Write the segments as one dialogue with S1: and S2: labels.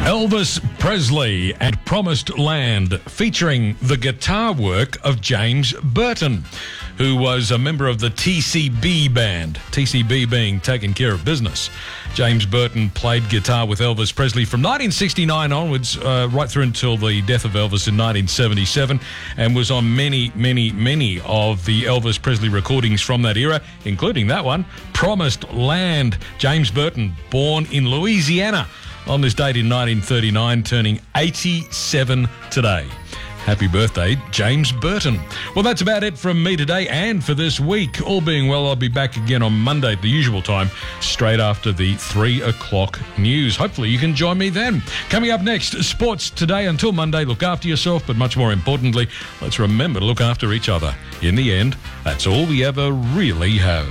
S1: Elvis Presley and Promised Land, featuring the guitar work of James Burton, who was a member of the TCB band, TCB being Taking Care of Business. James Burton played guitar with Elvis Presley from 1969 onwards, right through until the death of Elvis in 1977, and was on many of the Elvis Presley recordings from that era, including that one, Promised Land. James Burton, born in Louisiana on this date in 1939, turning 87 today. Happy birthday, James Burton. Well, that's about it from me today and for this week. All being well, I'll be back again on Monday at the usual time, straight after the 3 o'clock news. Hopefully you can join me then. Coming up next, sports today. Until Monday, look after yourself, but much more importantly, let's remember to look after each other. In the end, that's all we ever really have.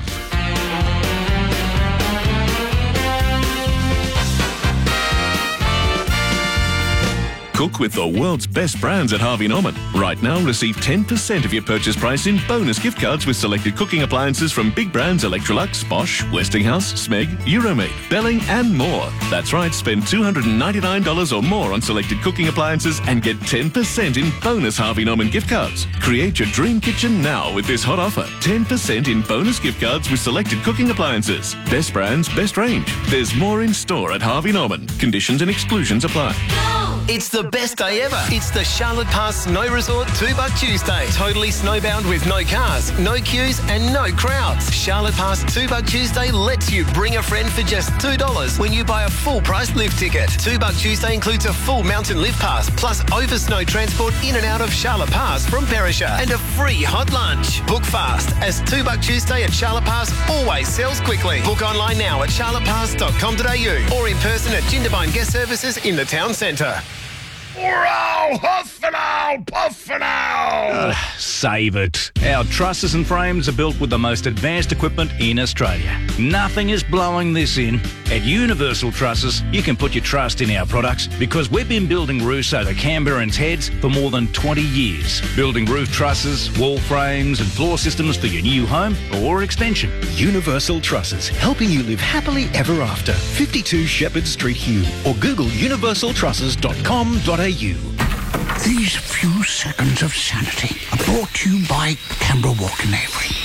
S2: Cook with the world's best brands at Harvey Norman. Right now, receive 10% of your purchase price in bonus gift cards with selected cooking appliances from big brands Electrolux, Bosch, Westinghouse, Smeg, Euromade, Belling and more. That's right, spend $299 or more on selected cooking appliances and get 10% in bonus Harvey Norman gift cards. Create your dream kitchen now with this hot offer. 10% in bonus gift cards with selected cooking appliances. Best brands, best range. There's more in store at Harvey Norman. Conditions and exclusions apply.
S3: It's the best day ever. It's the Charlotte Pass Snow Resort $2 Tuesday. Totally snowbound with no cars, no queues and no crowds. Charlotte Pass $2 Tuesday lets you bring a friend for just $2 when you buy a full price lift ticket. $2 Tuesday includes a full mountain lift pass plus over snow transport in and out of Charlotte Pass from Perisher and a free hot lunch. Book fast as $2 Tuesday at Charlotte Pass always sells quickly. Book online now at charlottepass.com.au or in person at Jindabyne Guest Services in the town centre.
S4: Hurrah! Huff and owl! Puff and owl!
S5: Save it. Our trusses and frames are built with the most advanced equipment in Australia. Nothing is blowing this in. At Universal Trusses, you can put your trust in our products because we've been building roofs over Canberra and Heads for more than 20 years. Building roof trusses, wall frames and floor systems for your new home or extension.
S6: Universal Trusses, helping you live happily ever after. 52 Shepherd Street, Hume, or Google universaltrusses.com.au.
S7: These few seconds of sanity are brought to you by Canberra Walk and Avery.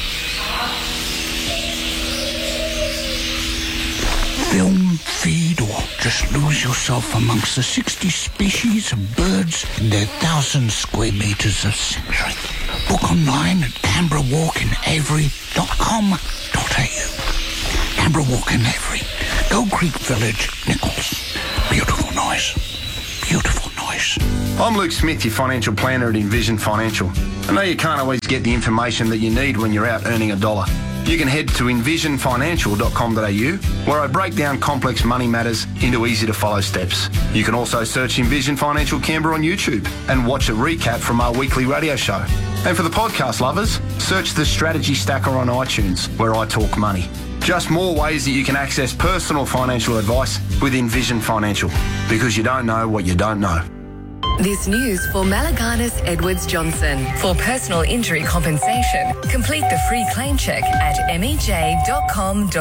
S7: Film, feed, or just lose yourself amongst the 60 species of birds in their 1,000 square metres of sanctuary. Book online at canberrawalkinavery.com.au. Canberra Walk and Avery, Gold Creek Village, Nichols. Beautiful noise. Beautiful noise.
S8: I'm Luke Smith, your financial planner at Envision Financial. I know you can't always get the information that you need when you're out earning a dollar. You can head to envisionfinancial.com.au, where I break down complex money matters into easy-to-follow steps. You can also search Envision Financial Canberra on YouTube and watch a recap from our weekly radio show. And for the podcast lovers, search the Strategy Stacker on iTunes, where I talk money. Just more ways that you can access personal financial advice with Envision Financial, because you don't know what you don't know.
S9: This news for Malaganas Edwards Johnson. For personal injury compensation, complete the free claim check at mej.com.au.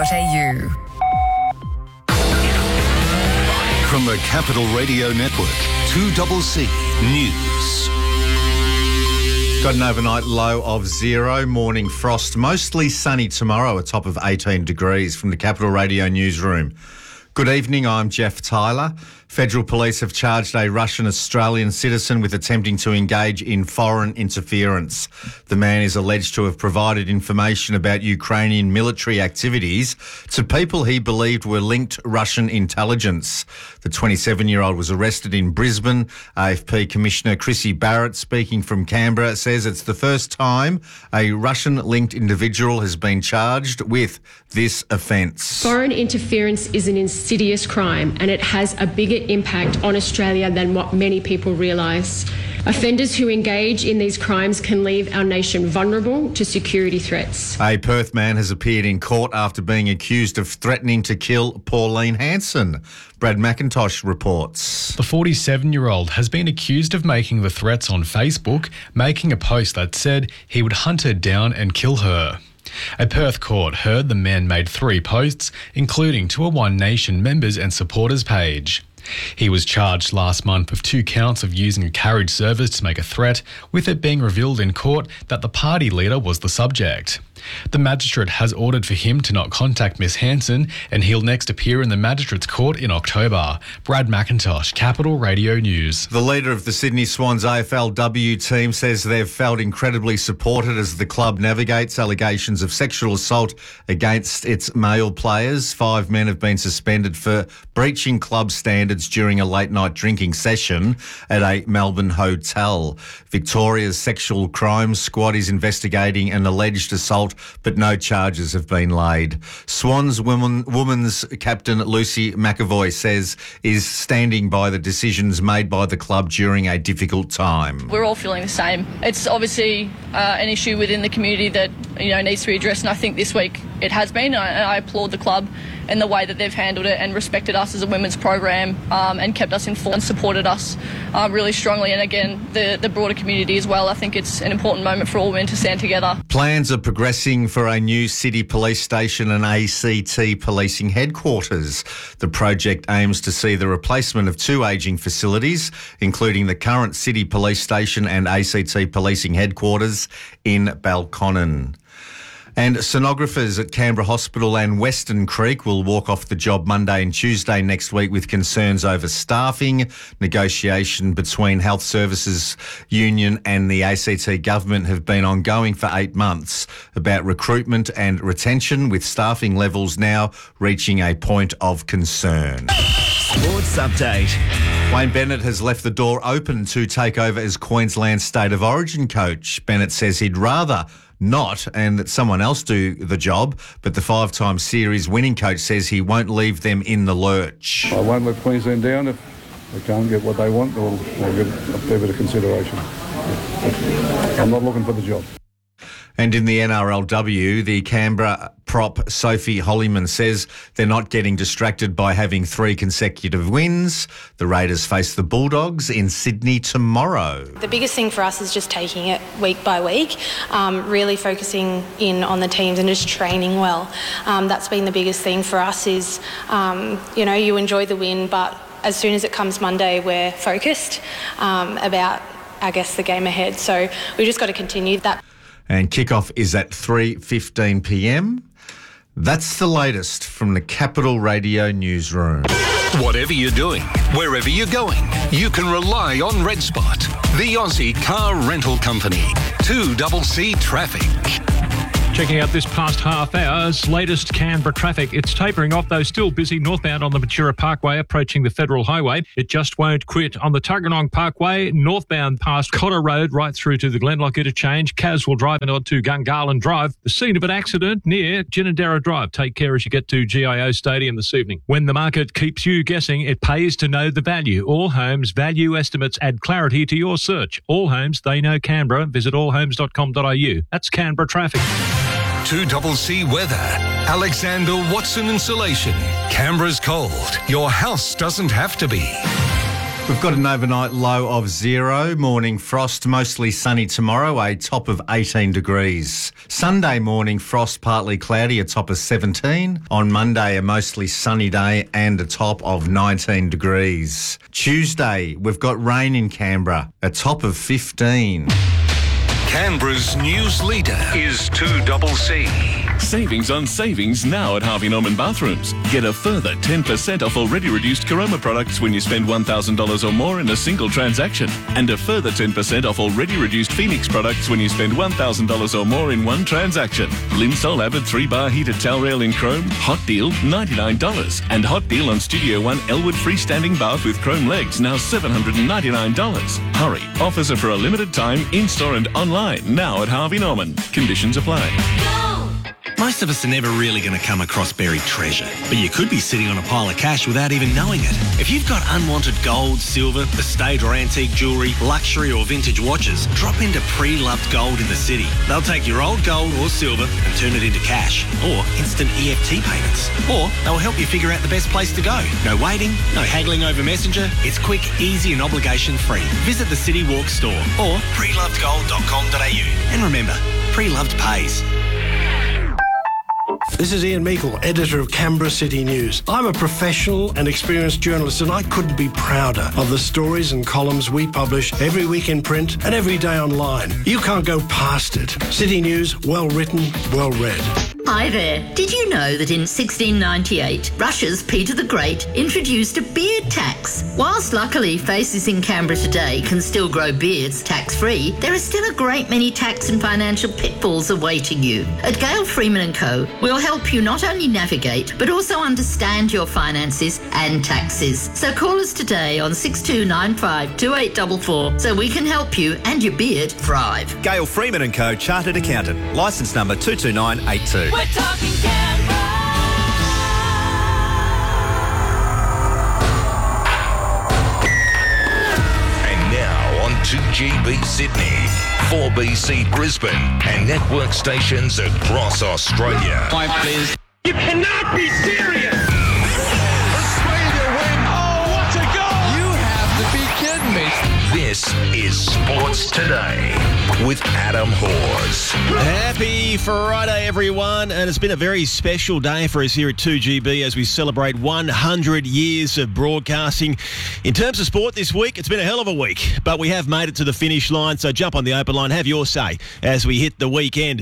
S10: From the Capital Radio Network, 2CC News.
S11: Got an overnight low of 0, morning frost, mostly sunny tomorrow, a top of 18 degrees from the Capital Radio newsroom. Good evening, I'm Jeff Tyler. Federal police have charged a Russian-Australian citizen with attempting to engage in foreign interference. The man is alleged to have provided information about Ukrainian military activities to people he believed were linked Russian intelligence. The 27-year-old was arrested in Brisbane. AFP Commissioner Chrissy Barrett, speaking from Canberra, says it's the first time a Russian-linked individual has been charged with this offence.
S12: Foreign interference is an insidious crime and it has a bigger impact on Australia than what many people realise. Offenders who engage in these crimes can leave our nation vulnerable to security threats.
S11: A Perth man has appeared in court after being accused of threatening to kill Pauline Hanson. Brad McIntosh reports.
S13: The 47-year-old has been accused of making the threats on Facebook, making a post that said he would hunt her down and kill her. A Perth court heard the man made 3 posts, including to a One Nation members and supporters page. He was charged last month with 2 counts of using a carriage service to make a threat, with it being revealed in court that the party leader was the subject. The magistrate has ordered for him to not contact Miss Hanson, and he'll next appear in the magistrate's court in October. Brad McIntosh, Capital Radio News.
S11: The leader of the Sydney Swans AFLW team says they've felt incredibly supported as the club navigates allegations of sexual assault against its male players. 5 men have been suspended for breaching club standards during a late-night drinking session at a Melbourne hotel. Victoria's Sexual Crimes Squad is investigating an alleged assault, but no charges have been laid. Swans women's captain Lucy McAvoy says is standing by the decisions made by the club during a difficult time.
S14: We're all feeling the same. It's obviously an issue within the community that needs to be addressed, and I think this week it has been. I applaud the club in the way that they've handled it and respected us as a women's program, and kept us informed and supported us really strongly. And again, the broader community as well. I think it's an important moment for all women to stand together.
S11: Plans are progressing for a new city police station and ACT policing headquarters. The project aims to see the replacement of 2 ageing facilities, including the current city police station and ACT policing headquarters in Balconnen. And sonographers at Canberra Hospital and Western Creek will walk off the job Monday and Tuesday next week with concerns over staffing. Negotiation between Health Services Union and the ACT government have been ongoing for 8 months about recruitment and retention, with staffing levels now reaching a point of concern.
S10: Sports update.
S11: Wayne Bennett has left the door open to take over as Queensland's State of Origin coach. Bennett says he'd rather not and that someone else do the job, but the 5-time series winning coach says he won't leave them in the lurch.
S15: I won't let Queensland down. If they can't get what they want, we'll give a fair bit of consideration. I'm not looking for the job.
S11: And in the NRLW, the Canberra prop Sophie Hollyman says they're not getting distracted by having 3 consecutive wins. The Raiders face the Bulldogs in Sydney tomorrow.
S16: The biggest thing for us is just taking it week by week, really focusing in on the teams and just training well. That's been the biggest thing for us is, you enjoy the win, but as soon as it comes Monday, we're focused about, I guess, the game ahead. So we've just got to continue that.
S11: And kickoff is at 3:15 p.m. That's the latest from the Capital Radio newsroom.
S10: Whatever you're doing, wherever you're going, you can rely on Red Spot, the Aussie car rental company. 2CC Traffic.
S17: Checking out this past half hour's latest Canberra traffic. It's tapering off, though still busy northbound on the Matura Parkway approaching the Federal Highway. It just won't quit on the Tuggeranong Parkway, northbound past Cotter Road right through to the Glenlock interchange. Caswell Drive and on to Gungahlin Drive. The scene of an accident near Ginninderra Drive. Take care as you get to GIO Stadium this evening. When the market keeps you guessing, it pays to know the value. All Homes value estimates add clarity to your search. All Homes, they know Canberra. Visit allhomes.com.au. That's Canberra traffic.
S10: 2CC Weather. Alexander Watson Insulation. Canberra's cold. Your house doesn't have to be.
S11: We've got an overnight low of 0, morning frost, mostly sunny tomorrow, a top of 18 degrees. Sunday morning frost, partly cloudy, a top of 17. On Monday, a mostly sunny day and a top of 19 degrees. Tuesday, we've got rain in Canberra, a top of 15.
S10: Canberra's news leader is 2CC.
S2: Savings on savings now at Harvey Norman Bathrooms. Get a further 10% off already reduced Caroma products when you spend $1,000 or more in a single transaction. And a further 10% off already reduced Phoenix products when you spend $1,000 or more in one transaction. Linsol Avid 3-bar heated towel rail in chrome, hot deal $99. And hot deal on Studio One Elwood freestanding bath with chrome legs, now $799. Hurry, offers are for a limited time, in-store and online. Now at Harvey Norman. Conditions apply.
S18: Most of us are never really going to come across buried treasure, but you could be sitting on a pile of cash without even knowing it. If you've got unwanted gold, silver, estate or antique jewellery, luxury or vintage watches, drop into Pre-Loved Gold in the city. They'll take your old gold or silver and turn it into cash or instant EFT payments. Or they'll help you figure out the best place to go. No waiting, no haggling over Messenger. It's quick, easy and obligation free. Visit the City Walk store or prelovedgold.com.au. And remember, Pre-Loved pays.
S19: This is Ian Meikle, editor of Canberra City News. I'm a professional and experienced journalist, and I couldn't be prouder of the stories and columns we publish every week in print and every day online. You can't go past it. City News, well written, well read.
S20: Hi there. Did you know that in 1698, Russia's Peter the Great introduced a beard tax? Whilst luckily faces in Canberra today can still grow beards tax-free, there are still a great many tax and financial pitfalls awaiting you. At Gale Freeman & Co, we'll help you not only navigate, but also understand your finances and taxes. So call us today on 6295 2844 so we can help you and your beard thrive.
S21: Gale Freeman & Co, Chartered Accountant. Licence number 22982.
S22: We're talking Canberra.
S23: And now on 2GB Sydney, 4BC Brisbane, and network stations across Australia.
S22: Please. You cannot be serious.
S23: Australia win.
S22: Oh, what a goal!
S23: You have to be kidding me. This is Sports Today with Adam Hawes.
S24: Happy Friday, everyone, and it's been a very special day for us here at 2GB as we celebrate 100 years of broadcasting. In terms of sport this week, it's been a hell of a week, but we have made it to the finish line, so jump on the open line, have your say as we hit the weekend.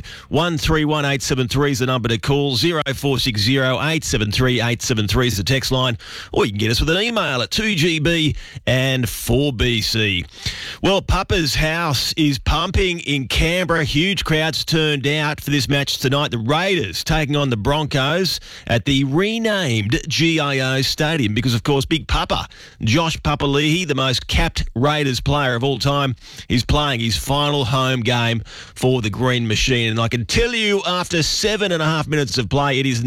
S24: 131873 is the number to call, 0460 873 873 is the text line, or you can get us with an email at 2GB and 4BC. Well, Papa's house is pumping in Canberra. Huge crowds turned out for this match tonight. The Raiders taking on the Broncos at the renamed GIO Stadium because, of course, Big Papa, Josh Papali'i, the most capped Raiders player of all time, is playing his final home game for the Green Machine. And I can tell you, after 7.5 minutes of play, it is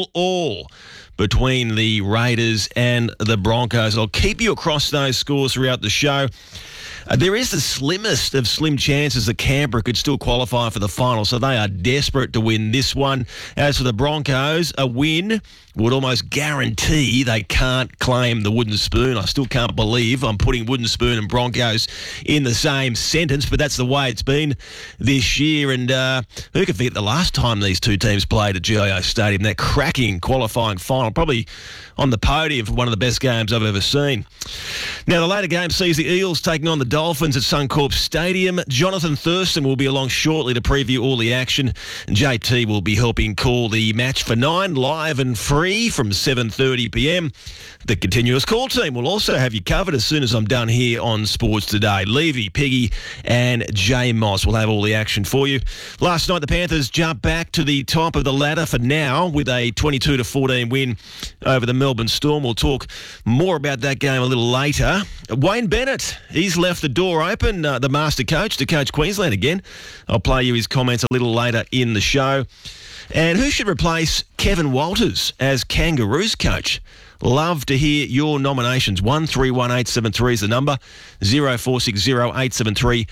S24: 0-0 between the Raiders and the Broncos. I'll keep you across those scores throughout the show. There is the slimmest of slim chances that Canberra could still qualify for the final, so they are desperate to win this one. As for the Broncos, a win would almost guarantee they can't claim the wooden spoon. I still can't believe I'm putting wooden spoon and Broncos in the same sentence, but that's the way it's been this year. And who can forget the last time these two teams played at GIO Stadium, that cracking qualifying final, probably on the podium for one of the best games I've ever seen. Now, the later game sees the Eels taking on the Dolphins at Suncorp Stadium. Jonathan Thurston will be along shortly to preview all the action. And JT will be helping call the match for 9 live and free from 7:30pm. The continuous call team will also have you covered as soon as I'm done here on Sports Today. Levy, Piggy and Jay Moss will have all the action for you. Last night, the Panthers jumped back to the top of the ladder for now with a 22-14 win over the Melbourne Storm. We'll talk more about that game a little later. Wayne Bennett, he's left the door open, the master coach, to coach Queensland again. I'll play you his comments a little later in the show. And who should replace Kevin Walters as Kangaroos coach? Love to hear your nominations. 131873 is the number. 0460 873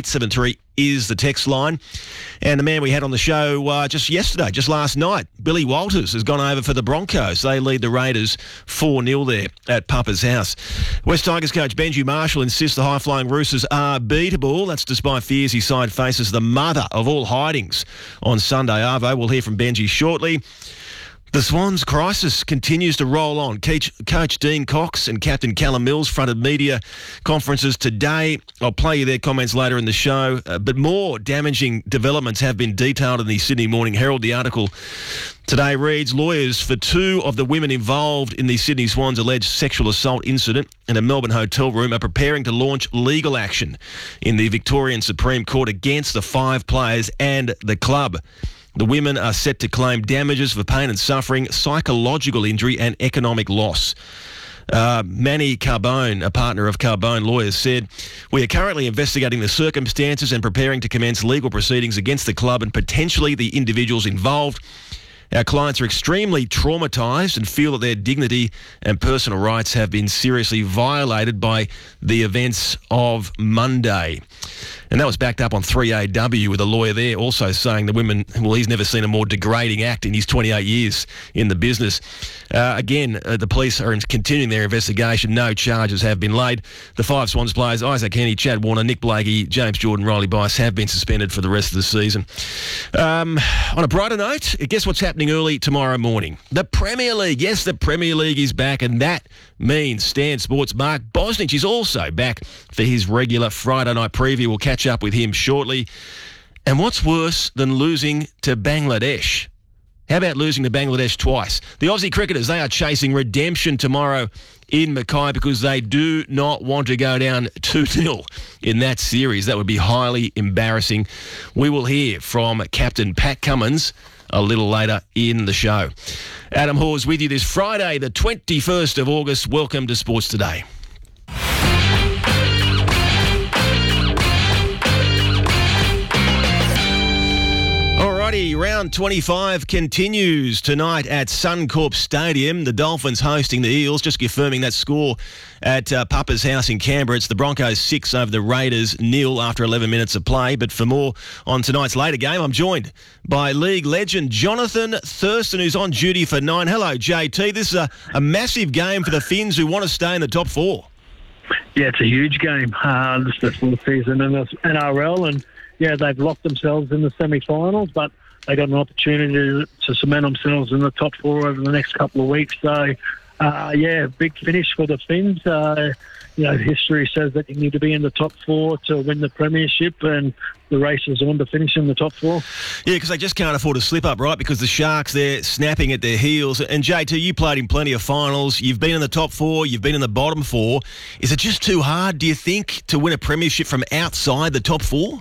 S24: 873 is the text line. And the man we had on the show just yesterday, just last night, Billy Walters, has gone over for the Broncos. They lead the Raiders 4-0 there at Papa's house. West Tigers coach Benji Marshall insists the high-flying Roosters are beatable. That's despite fears his side faces the mother of all hidings on Sunday. Arvo, we'll hear from Benji shortly. The Swans crisis continues to roll on. Coach Dean Cox and Captain Callum Mills fronted media conferences today. I'll play you their comments later in the show. But more damaging developments have been detailed in the Sydney Morning Herald. The article today reads, lawyers for 2 of the women involved in the Sydney Swans' alleged sexual assault incident in a Melbourne hotel room are preparing to launch legal action in the Victorian Supreme Court against the 5 players and the club. The women are set to claim damages for pain and suffering, psychological injury and economic loss. Manny Carbone, a partner of Carbone Lawyers, said, we are currently investigating the circumstances and preparing to commence legal proceedings against the club and potentially the individuals involved. Our clients are extremely traumatised and feel that their dignity and personal rights have been seriously violated by the events of Monday. And that was backed up on 3AW with a lawyer there also saying the women, well, he's never seen a more degrading act in his 28 years in the business. Again, the police are continuing their investigation. No charges have been laid. The 5 Swans players, Isaac Henny, Chad Warner, Nick Blakey, James Jordan, Riley Bice, have been suspended for the rest of the season. On a brighter note, guess what's happening early tomorrow morning? The Premier League. Yes, the Premier League is back, and that means Stan Sports' Mark Bosnich is also back for his regular Friday night preview. We'll catch up with him shortly. And what's worse than losing to Bangladesh? How about losing to Bangladesh twice? The Aussie cricketers, they are chasing redemption tomorrow in Mackay because they do not want to go down 2-0 in that series. That would be highly embarrassing. We will hear from Captain Pat Cummins a little later in the show. Adam Hawes with you this Friday, the 21st of August. Welcome to Sports Today. Alrighty, round 25 continues tonight at Suncorp Stadium. The Dolphins hosting the Eels, just confirming that score at Papa's house in Canberra. It's the Broncos 6 over the Raiders 0 after 11 minutes of play. But for more on tonight's later game, I'm joined by league legend Jonathan Thurston, who's on duty for 9. Hello, JT. This is a massive game for the Finns who want to stay in the top 4.
S1: Yeah, it's a huge game. This is the 4th season in the NRL, and yeah, they've locked themselves in the semi-finals, but they got an opportunity to cement themselves in the top 4 over the next couple of weeks. So, big finish for the Finns. History says that you need to be in the top 4 to win the premiership, and the race is on to finish in the top 4.
S24: Yeah, because they just can't afford to slip up, right? Because the Sharks, they're snapping at their heels. And JT, you played in plenty of finals. You've been in the top 4. You've been in the bottom 4. Is it just too hard, do you think, to win a premiership from outside the top 4?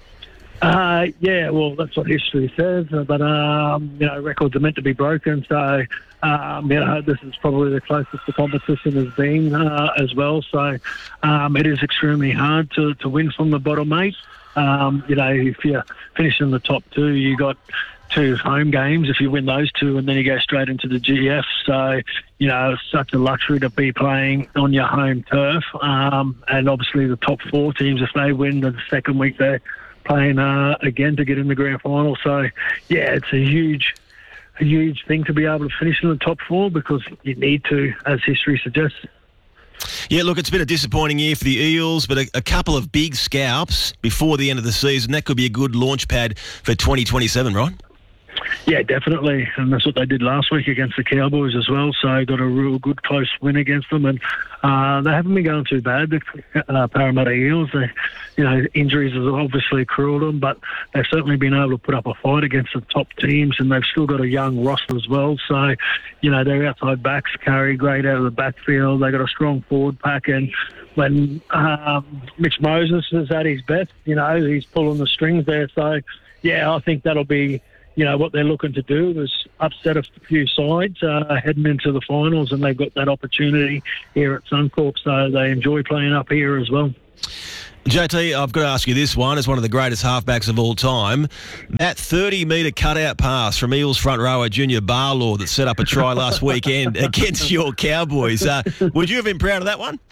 S1: Well, that's what history says, but, records are meant to be broken, so, this is probably the closest the competition has been as well, so it is extremely hard to win from the bottom 8. If you finish in the top 2, you got 2 home games. If you win those 2, and then you go straight into the GF, so, it's such a luxury to be playing on your home turf, and obviously the top 4 teams, if they win the second week, they're playing again to get in the grand final. So, yeah, it's a huge thing to be able to finish in the top 4 because you need to, as history suggests.
S24: Yeah, look, it's been a disappointing year for the Eels, but a couple of big scalps before the end of the season. That could be a good launch pad for 2027, right?
S1: Yeah, definitely, and that's what they did last week against the Cowboys as well, so got a real good close win against them, and they haven't been going too bad, the Parramatta Eels. Injuries have obviously cruelled them, but they've certainly been able to put up a fight against the top teams, and they've still got a young roster as well, so, their outside backs carry great out of the backfield. They've got a strong forward pack, and when Mitch Moses is at his best, he's pulling the strings there, so, yeah, I think that'll be what they're looking to do is upset a few sides heading into the finals, and they've got that opportunity here at Suncorp, so they enjoy playing up here as well.
S24: JT, I've got to ask you this one. As one of the greatest halfbacks of all time, that 30-metre cutout pass from Eels front rower Junior Barlaw that set up a try last weekend against your Cowboys, would you have been proud of that one?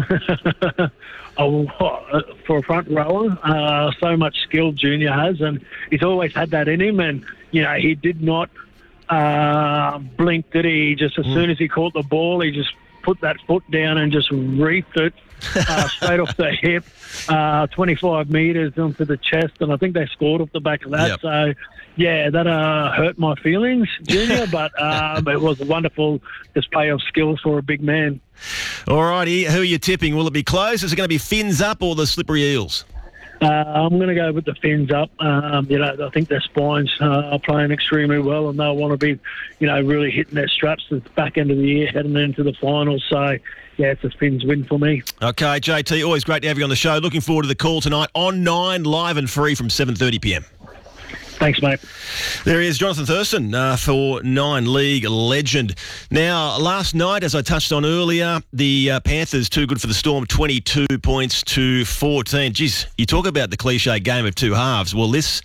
S1: For a front rower, so much skill Junior has, and he's always had that in him, and he did not blink, did he? Just as soon as he caught the ball, he just put that foot down and just reefed it straight off the hip, 25 metres onto the chest, and I think they scored off the back of that. Yep. So, yeah, that hurt my feelings, Junior, but it was a wonderful display of skills for a big man.
S24: All righty, who are you tipping? Will it be close? Is it going to be Finns up or the Slippery Eels?
S1: I'm going to go with the Finns up. I think their spines are playing extremely well, and they'll want to be, really hitting their straps at the back end of the year, heading into the finals. So, yeah, it's a Finns win for me.
S24: Okay, JT, always great to have you on the show. Looking forward to the call tonight on 9, live and free from 7:30pm.
S1: Thanks, mate.
S24: There is Jonathan Thurston for 9 league legend. Now, last night, as I touched on earlier, the Panthers, too good for the Storm, 22 points to 14. Geez, you talk about the cliche game of two halves. Well, this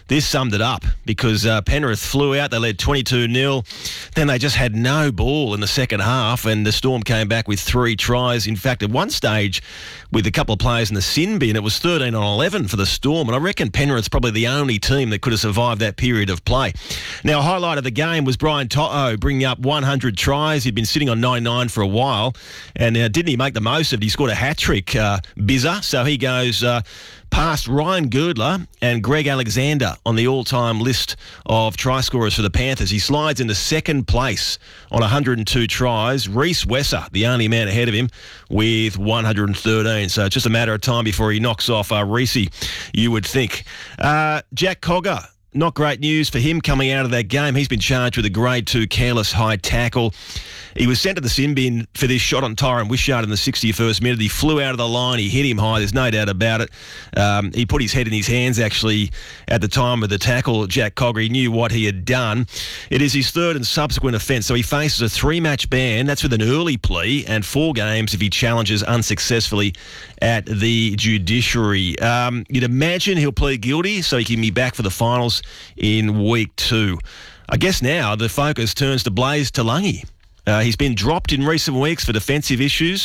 S24: this summed it up because Penrith flew out. They led 22-0. Then they just had no ball in the second half, and the Storm came back with 3 tries. In fact, at one stage, with a couple of players in the sin bin, it was 13-11 for the Storm, and I reckon Penrith's probably the only team that could have survived that period of play. Now, a highlight of the game was Brian To'o bringing up 100 tries. He'd been sitting on 99 for a while, and didn't he make the most of it? He scored a hat-trick, Bizza, so he goes past Ryan Girdler and Greg Alexander on the all-time list of try scorers for the Panthers. He slides into second place on 102 tries. Reece Wesser, the only man ahead of him, with 113. So it's just a matter of time before he knocks off Reece, you would think. Jack Cogger. Not great news for him coming out of that game. He's been charged with a Grade 2 careless high tackle. He was sent to the sin bin for this shot on Tyron Wishart in the 61st minute. He flew out of the line. He hit him high. There's no doubt about it. He put his head in his hands, actually, at the time of the tackle. Jack Cogger, he knew what he had done. It is his third and subsequent offence, so he faces a 3-match ban. That's with an early plea, and 4 games if he challenges unsuccessfully at the judiciary. You'd imagine he'll plead guilty so he can be back for the finals in week 2. I guess now the focus turns to Blaze Talangi. He's been dropped in recent weeks for defensive issues.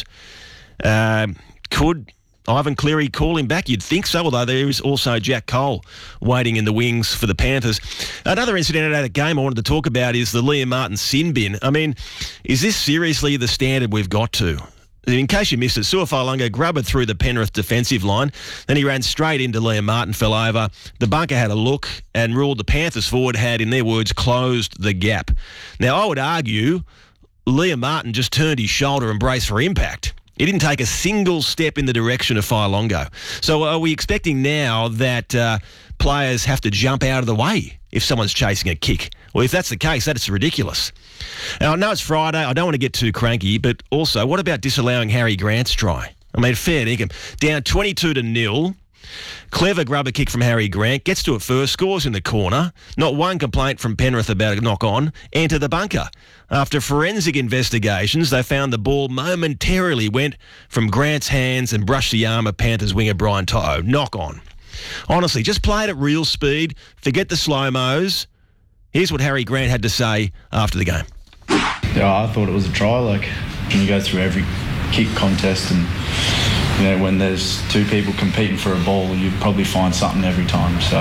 S24: Could Ivan Cleary call him back? You'd think so, although there is also Jack Cole waiting in the wings for the Panthers. Another incident out of the game I wanted to talk about is the Liam Martin sin bin. I mean, is this seriously the standard we've got to? In case you missed it, Suafailanga grabbed it through the Penrith defensive line. Then he ran straight into Liam Martin, fell over. The bunker had a look and ruled the Panthers forward had, in their words, closed the gap. Now, I would argue Liam Martin just turned his shoulder and braced for impact. He didn't take a single step in the direction of Failongo. So are we expecting now that players have to jump out of the way if someone's chasing a kick? Well, if that's the case, that's ridiculous. Now, I know it's Friday. I don't want to get too cranky, but also, what about disallowing Harry Grant's try? I mean, fair dinkum. Down 22-0. Clever grubber kick from Harry Grant. Gets to it first. Scores in the corner. Not one complaint from Penrith about a knock-on. Enter the bunker. After forensic investigations, they found the ball momentarily went from Grant's hands and brushed the arm of Panthers winger Brian To'o. Knock-on. Honestly, just play it at real speed. Forget the slow-mos. Here's what Harry Grant had to say after the game.
S3: Yeah, I thought it was a try. Like, when you go through every kick contest and, you know, when there's 2 people competing for a ball, you probably find something every time. So,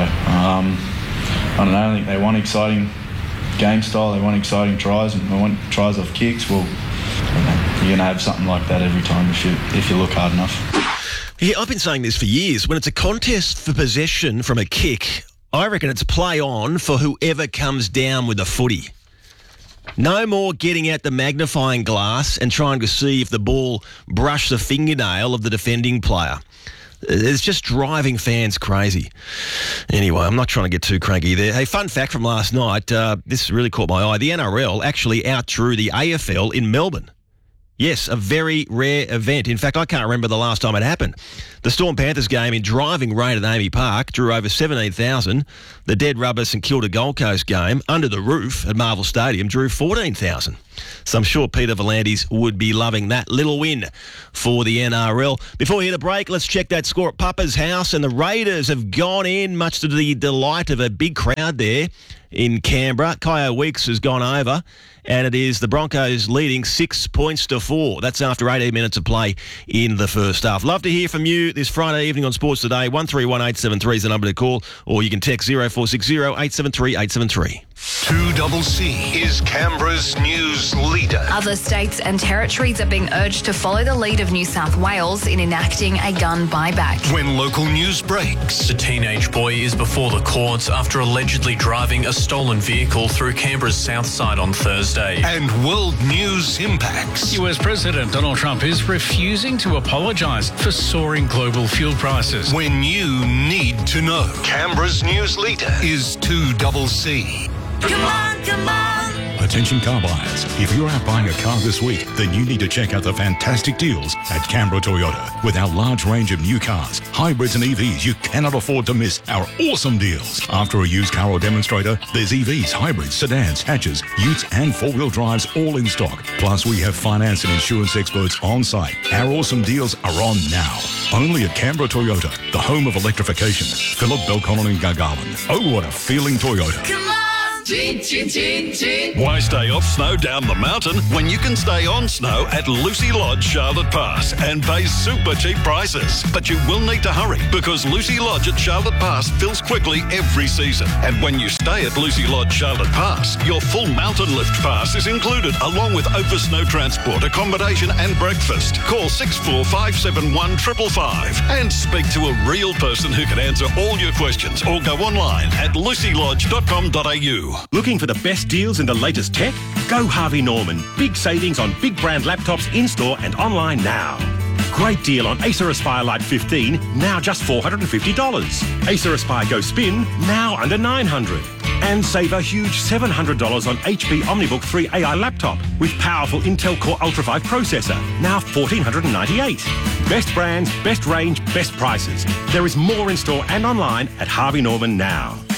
S3: I don't know. I think they want exciting game style. They want exciting tries, and they want tries off kicks. Well, you're going to have something like that every time if you look hard enough.
S24: Yeah, I've been saying this for years. When it's a contest for possession from a kick, I reckon it's play on for whoever comes down with the footy. No more getting out the magnifying glass and trying to see if the ball brushed the fingernail of the defending player. It's just driving fans crazy. Anyway, I'm not trying to get too cranky there. Hey, fun fact from last night. This really caught my eye. The NRL actually outdrew the AFL in Melbourne. Yes, a very rare event. In fact, I can't remember the last time it happened. The Storm Panthers game in driving rain at AAMI Park drew over 17,000. The Dead Rubber St Kilda Gold Coast game under the roof at Marvel Stadium drew 14,000. So I'm sure Peter V'landys would be loving that little win for the NRL. Before we hit a break, let's check that score at Papa's house. And the Raiders have gone in, much to the delight of a big crowd there in Canberra. Kyo Weeks has gone over, and it is the Broncos leading 6 points to 4. That's after 18 minutes of play in the first half. Love to hear from you this Friday evening on Sports Today. 131873 is the number to call, or you can text 0460 873 873.
S23: 2CC is Canberra's news leader.
S9: Other states and territories are being urged to follow the lead of New South Wales in enacting a gun buyback.
S23: When local news breaks.
S4: The teenage boy is before the courts after allegedly driving a stolen vehicle through Canberra's south side on Thursday.
S23: And world news impacts.
S5: US President Donald Trump is refusing to apologise for soaring global fuel prices.
S23: When you need to know. Canberra's news leader is 2CC.
S22: Come on, come on.
S6: Attention car buyers, if you're out buying a car this week, then you need to check out the fantastic deals at Canberra Toyota. With our large range of new cars, hybrids and EVs, you cannot afford to miss our awesome deals. After a used car or demonstrator, there's EVs, hybrids, sedans, hatches, utes and four-wheel drives all in stock. Plus, we have finance and insurance experts on site. Our awesome deals are on now. Only at Canberra Toyota, the home of electrification. Phillip, Belconnen and Gargarland. Oh, what a feeling Toyota.
S22: Come on! Chin, chin, chin, chin.
S7: Why stay off snow down the mountain when you can stay on snow at Lucy Lodge, Charlotte Pass and pay super cheap prices? But you will need to hurry because Lucy Lodge at Charlotte Pass fills quickly every season. And when you stay at Lucy Lodge, Charlotte Pass, your full mountain lift pass is included along with over snow transport, accommodation and breakfast. Call 6457 555 and speak to a real person who can answer all your questions or go online at lucylodge.com.au.
S8: Looking for the best deals in the latest tech? Go Harvey Norman. Big savings on big brand laptops in-store and online now. Great deal on Acer Aspire Lite 15, now just $450. Acer Aspire Go Spin, now under $900. And save a huge $700 on HP OmniBook 3 AI laptop with powerful Intel Core Ultra 5 processor, now $1,498. Best brands, best range, best prices. There is more in store and online at Harvey Norman now.